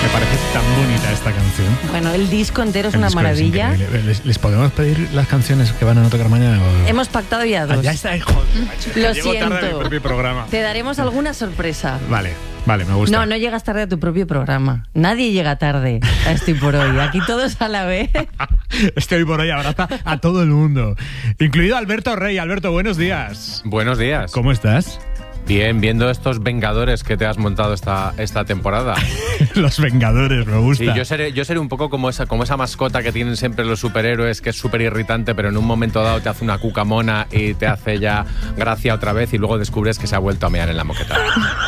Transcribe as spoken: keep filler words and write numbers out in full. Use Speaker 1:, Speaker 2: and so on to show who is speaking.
Speaker 1: parece tan bonita esta canción.
Speaker 2: Bueno, el disco entero es
Speaker 1: El
Speaker 2: una
Speaker 1: disco es
Speaker 2: maravilla.
Speaker 1: increíble. ¿Les, les podemos pedir las canciones que van a tocar mañana? O...
Speaker 2: Hemos pactado ya dos.
Speaker 1: Ah, ya está, joder, macho.
Speaker 2: Lo
Speaker 1: Llego tarde a mi
Speaker 2: siento.
Speaker 1: propio programa.
Speaker 2: Te daremos alguna sorpresa.
Speaker 1: Vale, vale, me gusta.
Speaker 2: No, no llegas tarde a tu propio programa. Nadie llega tarde a Estoy por Hoy. Aquí todos a la vez.
Speaker 1: Estoy por hoy, abraza a todo el mundo, incluido Alberto Rey. Alberto, buenos días.
Speaker 3: Buenos días.
Speaker 1: ¿Cómo estás?
Speaker 3: Bien, viendo estos Vengadores que te has montado esta, esta temporada.
Speaker 1: Los Vengadores, me gusta.
Speaker 3: Sí, yo seré, yo seré un poco como esa, como esa mascota que tienen siempre los superhéroes, que es súper irritante, pero en un momento dado te hace una cuca mona y te hace ya gracia otra vez y luego descubres que se ha vuelto a mear en la moqueta.